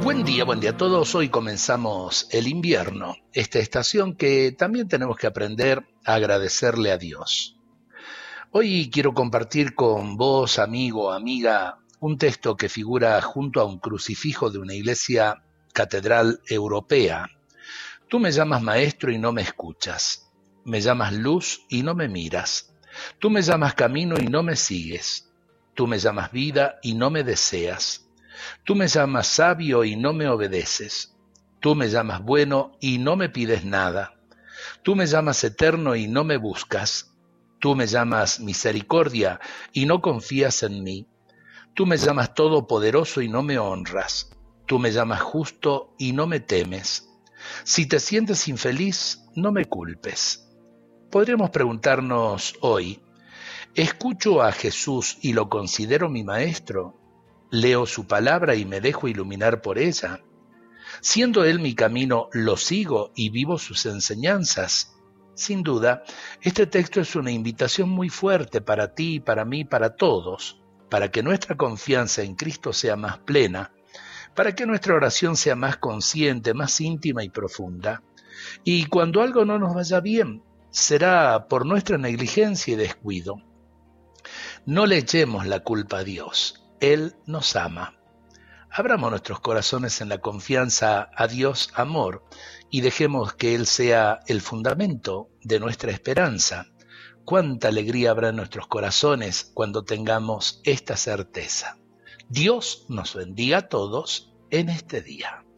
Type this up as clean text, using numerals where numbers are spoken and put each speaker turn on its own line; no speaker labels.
Buen día a todos. Hoy comenzamos el invierno, esta estación que también tenemos que aprender a agradecerle a Dios. Hoy quiero compartir con vos, amigo, amiga, un texto que figura junto a un crucifijo de una iglesia catedral europea. Tú me llamas maestro y no me escuchas. Me llamas luz y no me miras. Tú me llamas camino y no me sigues. Tú me llamas vida y no me deseas. Tú me llamas sabio y no me obedeces. Tú me llamas bueno y no me pides nada. Tú me llamas eterno y no me buscas. Tú me llamas misericordia y no confías en mí. Tú me llamas todopoderoso y no me honras. Tú me llamas justo y no me temes. Si te sientes infeliz, no me culpes. Podríamos preguntarnos hoy, ¿escucho a Jesús y lo considero mi maestro? ¿Leo su palabra y me dejo iluminar por ella? Siendo Él mi camino, lo sigo y vivo sus enseñanzas. Sin duda, este texto es una invitación muy fuerte para ti, para mí, para todos, para que nuestra confianza en Cristo sea más plena, para que nuestra oración sea más consciente, más íntima y profunda. Y cuando algo no nos vaya bien, será por nuestra negligencia y descuido. No le echemos la culpa a Dios. Él nos ama. Abramos nuestros corazones en la confianza a Dios amor y dejemos que Él sea el fundamento de nuestra esperanza. Cuánta alegría habrá en nuestros corazones cuando tengamos esta certeza. Dios nos bendiga a todos en este día.